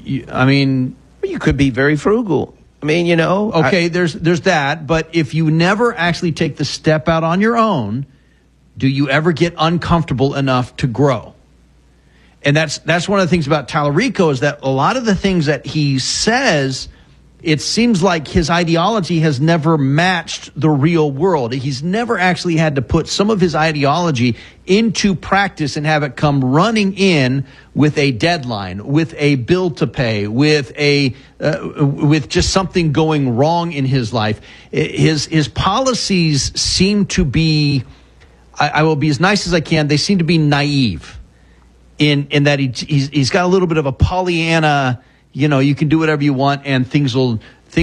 I mean, you could be very frugal. I mean, Okay, there's that. But if you never actually take the step out on your own, do you ever get uncomfortable enough to grow? And that's one of the things about Tallarico is that a lot of the things that he says, it seems like his ideology has never matched the real world. He's never actually had to put some of his ideology into practice and have it come running in with a deadline, with a bill to pay, with just something going wrong in his life. His policies seem to be, I will be as nice as I can, they seem to be naive in that he's got a little bit of a Pollyanna, you can do whatever you want and things will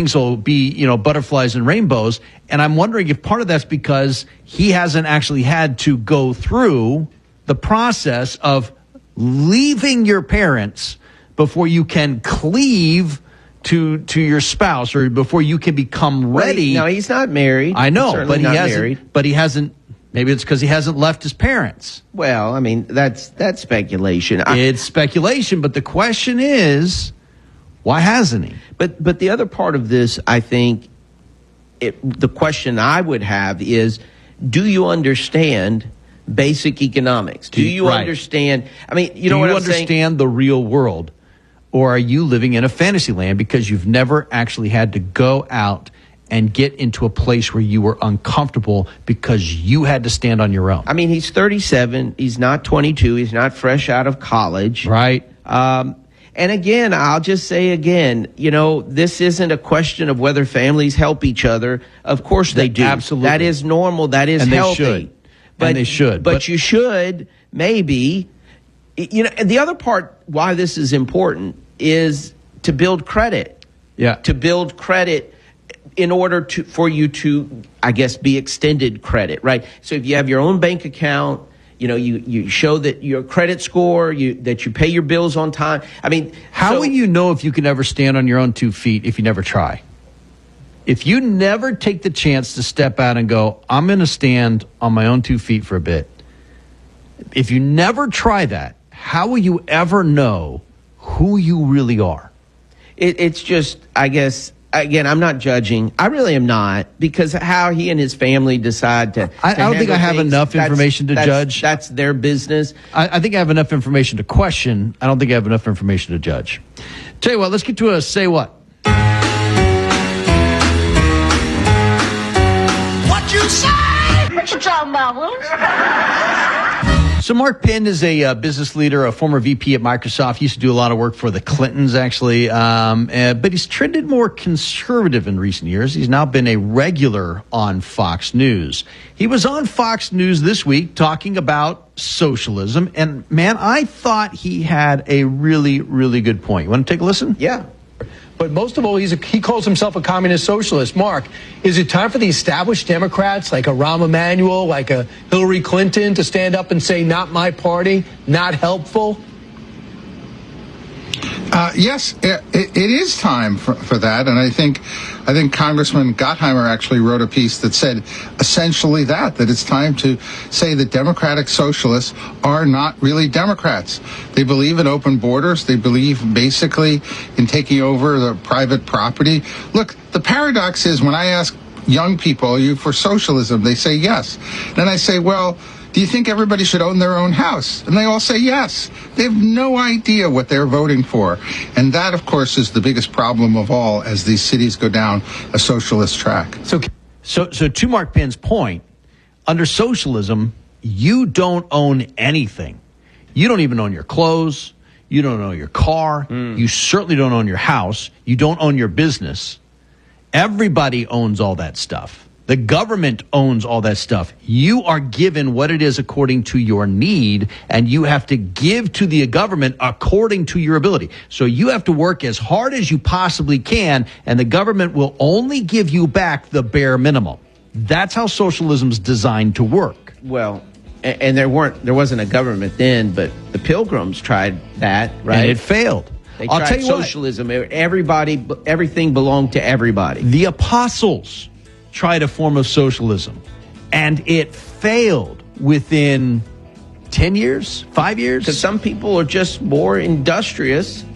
be, butterflies and rainbows. And I'm wondering if part of that's because he hasn't actually had to go through the process of leaving your parents before you can cleave to your spouse or before you can become ready. No, he's not married. I know, but he hasn't. Maybe it's because he hasn't left his parents. Well, I mean, that's speculation. It's speculation, but the question is, why hasn't he? But the other part of this, I think, the question I would have is, do you understand basic economics? Do you understand? I mean, you know what I'm saying? Do you understand the real world? Or are you living in a fantasy land because you've never actually had to go out and get into a place where you were uncomfortable because you had to stand on your own? I mean, he's 37. He's not 22. He's not fresh out of college. Right. And again, I'll just say again, this isn't a question of whether families help each other. Of course they do. Absolutely. That is normal. That is and healthy. They should. And they should. But you should maybe, and the other part why this is important is to build credit. Yeah. To build credit in order for you to, I guess, be extended credit, right? So if you have your own bank account, you show that your credit score, that you pay your bills on time. I mean, how will you know if you can ever stand on your own 2 feet if you never try? If you never take the chance to step out and go, I'm going to stand on my own 2 feet for a bit. If you never try that, how will you ever know who you really are? It's just, I guess, again, I'm not judging. I really am not, because how he and his family decide to I don't think I have enough information to judge. That's their business. I think I have enough information to question. I don't think I have enough information to judge. Tell you what, let's get to a Say What. What you say? What you talking about, Willis? So Mark Penn is a business leader, a former VP at Microsoft. He used to do a lot of work for the Clintons, actually. But he's trended more conservative in recent years. He's now been a regular on Fox News. He was on Fox News this week talking about socialism. And, man, I thought he had a really, really good point. You want to take a listen? Yeah. But most of all, he calls himself a communist socialist. Mark, is it time for the established Democrats like a Rahm Emanuel, like a Hillary Clinton to stand up and say, not my party, not helpful? Yes, it is time for that. And I think Congressman Gottheimer actually wrote a piece that said essentially that it's time to say that democratic socialists are not really Democrats. They believe in open borders. They believe basically in taking over the private property. Look, the paradox is when I ask young people, are you for socialism? They say yes. Then I say, well, do you think everybody should own their own house? And they all say yes. They have no idea what they're voting for. And that, of course, is the biggest problem of all as these cities go down a socialist track. So to Mark Penn's point, under socialism, you don't own anything. You don't even own your clothes. You don't own your car. You certainly don't own your house. You don't own your business. Everybody owns all that stuff. The government owns all that stuff. You are given what it is according to your need, and you have to give to the government according to your ability. So you have to work as hard as you possibly can, and the government will only give you back the bare minimum. That's how socialism's designed to work. Well, and there wasn't a government then, but the Pilgrims tried that, right? And it failed. They tried socialism. Everything belonged to everybody. The apostles tried a form of socialism, and it failed within 10 years, 5 years. Because some people are just more industrious